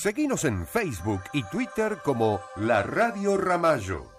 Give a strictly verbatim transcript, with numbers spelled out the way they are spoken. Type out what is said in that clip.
Seguinos en Facebook y Twitter como La Radio Ramallo.